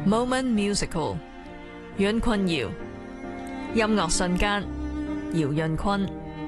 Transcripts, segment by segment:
Moment Musical 阮坤瑤音樂瞬間姚潤坤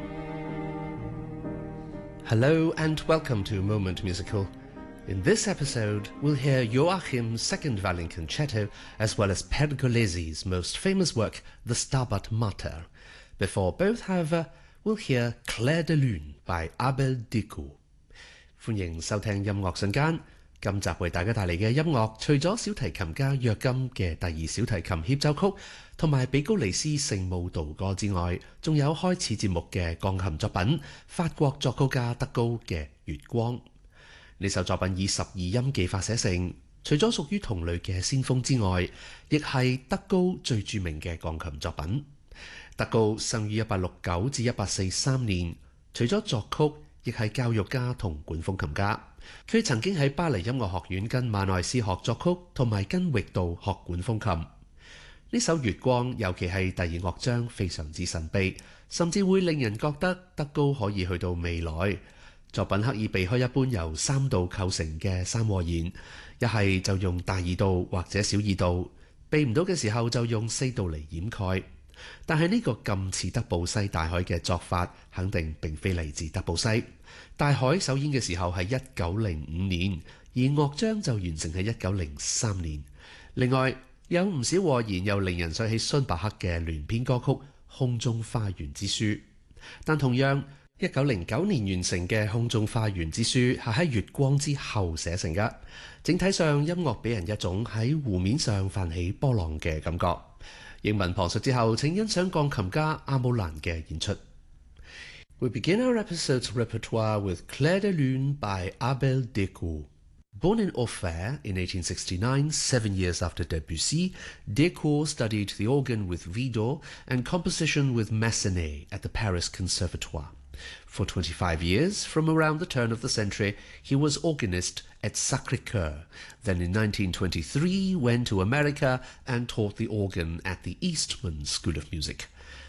Hello and welcome to Moment Musical. In this episode, we'll hear Joachim's second violin concerto as well as Pergolesi's most famous work, the Stabat Mater. Before both, however, we'll hear Clair de Lune by Abel Decoux. 歡迎收聽音樂瞬間。今集為大家帶嚟嘅音樂，除咗小提琴家約金嘅第二小提琴協奏曲同埋比高尼斯聖母悼歌之外，仲有開始節目嘅鋼琴作品，法國作曲家德高嘅《月光》。呢首作品以12音記法寫成，除咗屬於同類嘅先鋒之外，亦係德高最著名嘅鋼琴作品。德高生於1869至1843年，除咗作曲，亦係教育家同管風琴家。佢曾經喺巴黎音樂學院跟馬內斯學作曲，同埋跟域道學管風琴。呢首《月光》尤其係第二樂章非常之神秘，甚至會令人覺得德高可以去到未來。作品刻意避開一般由3度構成嘅三和弦，一係就用大二度或者小二度，避唔到嘅時候就用4度嚟掩蓋。但係呢個咁似德布西大海嘅作法，肯定並非嚟自德布西。大海首演嘅時候係1905年，而樂章就完成喺1903年。另外有唔少和弦又令人想起孫伯克嘅聯編歌曲《空中花園之書》，但同樣1909年完成嘅《空中花園之書》係喺月光之後寫成嘅。整體上音樂俾人一種喺湖面上泛起波浪嘅感覺。英文旁述之後，請欣賞鋼琴家阿姆蘭嘅演出。We begin our episode's repertoire with Clair de Lune by Abel Decoux. Born in Auxerre in 1869, 7 years after Debussy, Decoux studied the organ with Widor and composition with Massenet at the Paris Conservatoire. For 25 years, from around the turn of the century, he was organist at Sacré-Cœur. Then in 1923 went to America and taught the organ at the Eastman School of Music.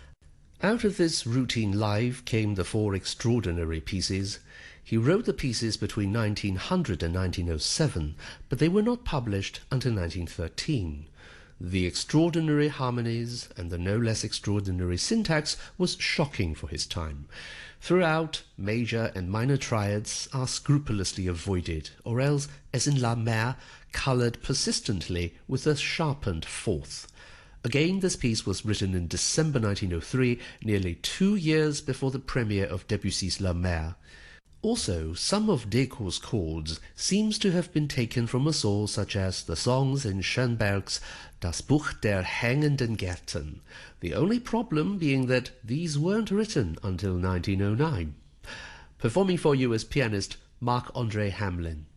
Out of this routine life came the 4 extraordinary pieces. He wrote the pieces between 1900 and 1907, but they were not published until 1913. The extraordinary harmonies and the no less extraordinary syntax was shocking for his time. Throughout, major and minor triads are scrupulously avoided, or else, as in La Mer, coloured persistently with a sharpened fourth. Again, this piece was written in December 1903, nearly 2 years before the premiere of Debussy's La Mer. Also, some of Decaux's chords seems to have been taken from a source such as the songs in Schönberg's Das Buch der hängenden Gärten, the only problem being that these weren't written until 1909. Performing for you is pianist Marc-André Hamelin.